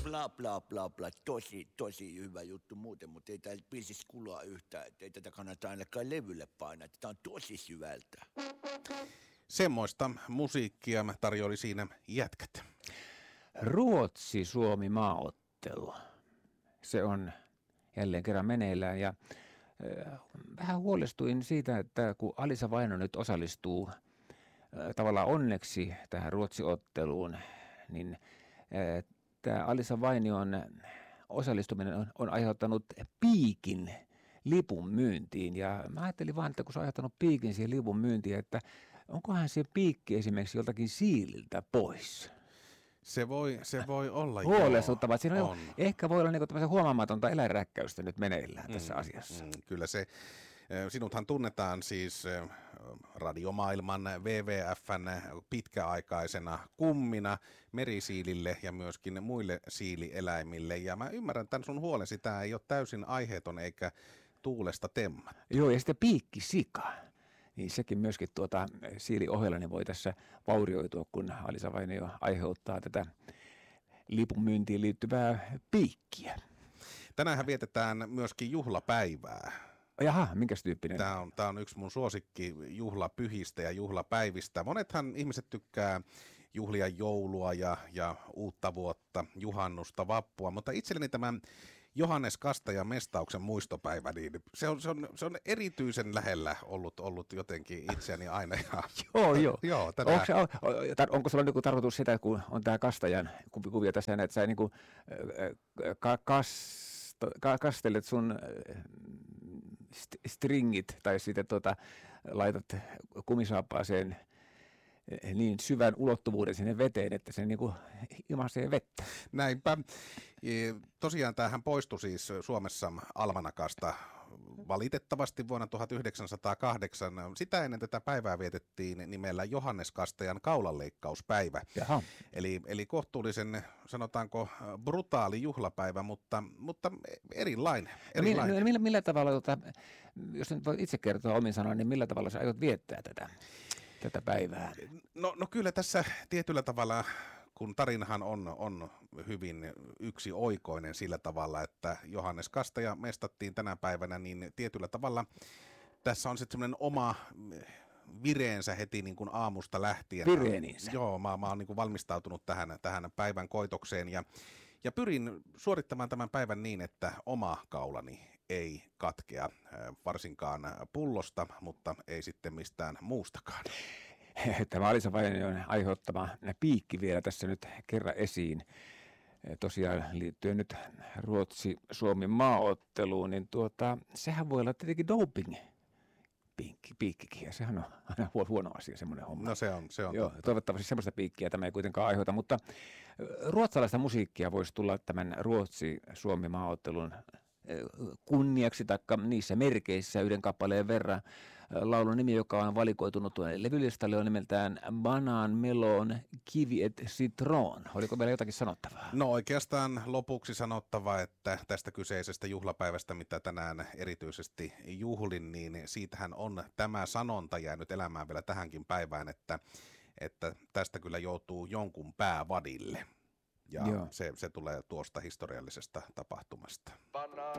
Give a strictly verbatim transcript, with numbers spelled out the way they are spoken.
bla bla bla bla, tosi, tosi hyvä juttu muuten, mutta ei täällä biisissä kuulua yhtään, että ei tätä kannata ainakaan levylle painaa, että tää on tosi syvältä. Semmoista musiikkia tarjoili siinä jätkät. Ruotsi-Suomi maaottelu. Se on jälleen kerran meneillään ja äh, vähän huolestuin siitä, että kun Alisa Vaino nyt osallistuu äh, tavallaan onneksi tähän Ruotsi-otteluun, niin äh, tämä Alisa Vainion osallistuminen on, on aiheuttanut piikin lipun myyntiin. Ja mä ajattelin vaan, että kun se on aiheuttanut piikin siihen lipun myyntiin, että onkohan se piikki esimerkiksi joltakin siililtä pois? Se voi, se voi olla, huolestuttavaa. Siinä on. Ehkä voi olla niin kuin huomaamatonta eläinräkkäystä nyt meneillään mm, tässä asiassa. Mm, kyllä se. Sinuthan tunnetaan siis radiomaailman W W F:n pitkäaikaisena kummina merisiilille ja myöskin muille siilieläimille. Ja mä ymmärrän tämän sun huolesi. Tämä ei ole täysin aiheeton eikä tuulesta temmattu. Joo, ja sitten piikkisika. Niin sekin myöskin tuota siiliohella niin voi tässä vaurioitua, kun Alisa Vainio aiheuttaa tätä lipun myyntiin liittyvää piikkiä. Tänään vietetään myöskin juhlapäivää. Jaha, minkäs tyyppinen? Tämä on, tämä on yksi mun suosikki juhlapyhistä ja juhlapäivistä. Monethan ihmiset tykkää juhlia joulua ja, ja uutta vuotta, juhannusta, vappua, mutta itselleni tämä Johannes Kastajan mestauksen muistopäivä, niin se on, se on, se on erityisen lähellä ollut, ollut jotenkin itseäni aina. joo, joo. joo onko, se, on, onko sulla niinku tarkoitus sitä, kun on tämä Kastajan kuvio tässä, että sä niinku, ka, kas, ka, kastelet sun stringit tai sitten tuota, laitat kumisaappaaseen niin syvän ulottuvuuden sinne veteen, että se niinku imasee vettä. Näinpä. Tosiaan tämähän poistui siis Suomessa almanakasta valitettavasti vuonna tuhatyhdeksänsataakahdeksan. Sitä ennen tätä päivää vietettiin nimellä Johannes Kastajan kaulanleikkauspäivä. Jaha. Eli, eli kohtuullisen, sanotaanko, brutaali juhlapäivä, mutta, mutta erilainen. erilainen. No, millä, millä tavalla, jos nyt voit itse kertoa omin sanoin, niin millä tavalla sä aiot viettää tätä? tätä päivää? No, no kyllä tässä tietyllä tavalla, kun tarinahan on, on hyvin yksioikoinen sillä tavalla, että Johannes Kastaja mestattiin tänä päivänä, niin tietyllä tavalla tässä on sitten semmoinen oma vireensä heti niin kuin aamusta lähtien. Vireeninsä. Joo, mä, mä oon niin kuin valmistautunut tähän, tähän päivän koitokseen ja, ja pyrin suorittamaan tämän päivän niin, että oma kaulani ei katkea varsinkaan pullosta, mutta ei sitten mistään muustakaan. Tämä Alisa Vainion aiheuttama piikki vielä tässä nyt kerran esiin. Tosiaan liittyen nyt Ruotsi-Suomi maaotteluun, niin tuota, sehän voi olla tietenkin doping. Piikki, piikkikin, ja sehän on aina huono asia, semmoinen homma. No se on, se on Joo, toivottavasti semmoista piikkiä tämä ei kuitenkaan aiheuta, mutta ruotsalaista musiikkia voisi tulla tämän Ruotsi-Suomi maaottelun kunniaksi taikka niissä merkeissä yhden kappaleen verran. Laulun nimi, joka on valikoitunut tuonne levylistalle, on nimeltään Banan Melon Kivi et Citron. Oliko meillä jotakin sanottavaa? No oikeastaan lopuksi sanottava, että tästä kyseisestä juhlapäivästä, mitä tänään erityisesti juhlin, niin siitähän on tämä sanonta jäänyt elämään vielä tähänkin päivään, että, että tästä kyllä joutuu jonkun pää vadille. Ja se, se tulee tuosta historiallisesta tapahtumasta.